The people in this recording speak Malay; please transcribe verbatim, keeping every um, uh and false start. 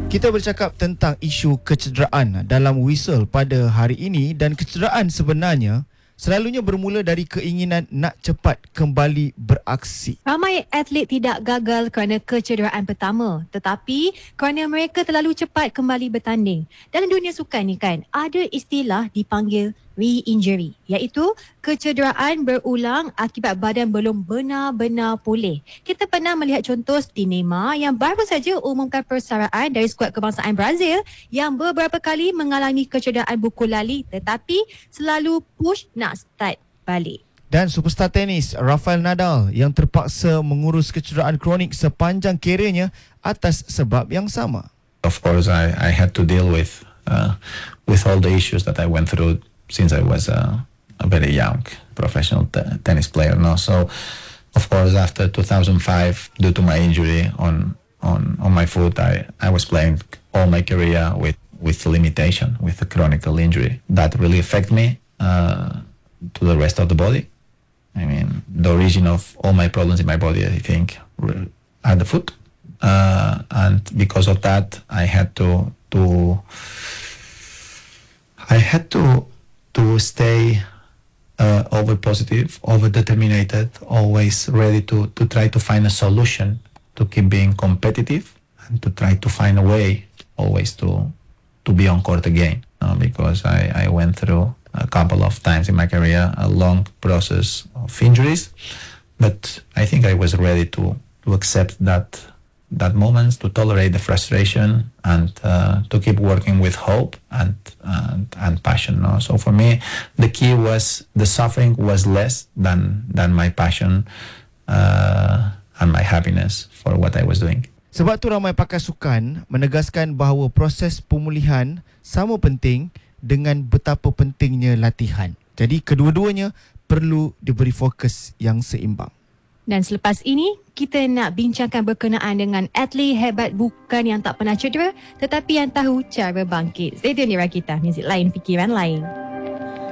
Kita bercakap tentang isu kecederaan dalam Whistle pada hari ini, dan kecederaan sebenarnya selalunya bermula dari keinginan nak cepat kembali beraksi. Ramai atlet tidak gagal kerana kecederaan pertama, tetapi kerana mereka terlalu cepat kembali bertanding. Dalam dunia sukan ni kan, ada istilah dipanggil re-injury, iaitu kecederaan berulang akibat badan belum benar-benar pulih. Kita pernah melihat contoh seperti Neymar yang baru saja umumkan persaraan dari skuad kebangsaan Brazil yang beberapa kali mengalami kecederaan buku lali tetapi selalu push nak start balik. Dan superstar tenis Rafael Nadal yang terpaksa mengurus kecederaan kronik sepanjang kerjanya atas sebab yang sama. Of course, I, I had to deal with uh, with all the issues that I went through since I was a, a very young professional t- tennis player. No? So, of course, after two thousand five, due to my injury on on, on my foot, I, I was playing all my career with, with limitation, with a chronic injury. That really affected me uh, to the rest of the body. I mean, the origin of all my problems in my body, I think, were at the foot. Uh, and because of that, I had to to I had to to stay uh, over positive, over determined, always ready to to try to find a solution to keep being competitive and to try to find a way always to to be on court again. Uh, because I, I went through a couple of times in my career a long process of injuries, but I think I was ready to to accept that that moments, to tolerate the frustration, and uh, to keep working with hope and and, and passion. No? So for me, the key was the suffering was less than than my passion uh, and my happiness for what I was doing. Sebab tu ramai pakar sukan menegaskan bahawa proses pemulihan sama penting dengan betapa pentingnya latihan. Jadi kedua-duanya perlu diberi fokus yang seimbang. Dan selepas ini, kita nak bincangkan berkenaan dengan atlet hebat bukan yang tak pernah cedera, tetapi yang tahu cara bangkit. Stay tune di Rakita, muzik lain, fikiran lain.